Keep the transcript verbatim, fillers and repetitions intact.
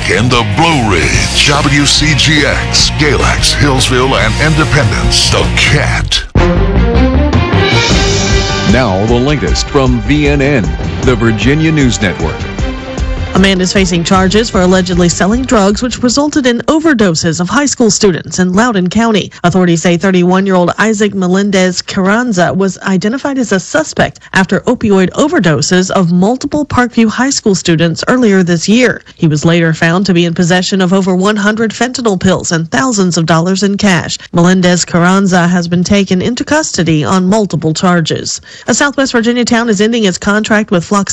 in the Blue Ridge, W C G X, Galax, Hillsville, and Independence. The Cat. Now the latest from V N N, the Virginia News Network. A man is facing charges for allegedly selling drugs which resulted in overdoses of high school students in Loudoun County. Authorities say thirty-one-year-old Isaac Melendez Carranza was identified as a suspect after opioid overdoses of multiple Parkview High School students earlier this year. He was later found to be in possession of over one hundred fentanyl pills and thousands of dollars in cash. Melendez Carranza has been taken into custody on multiple charges. A Southwest Virginia town is ending its contract with Flock